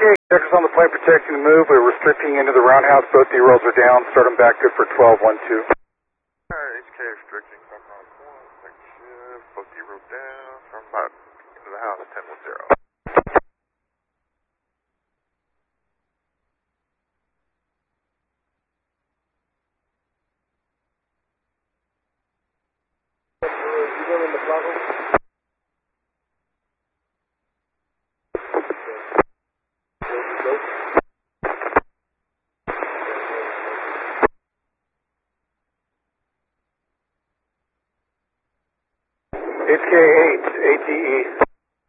Checkers on the plane protecting the move. We're restricting into the roundhouse. Both D-rolls are down. Start them back good for 12-1-2. Alright, HK restricting from round 1. Second shift. Both D-rolls down. From about into the house. 10-10. HK8, ATE.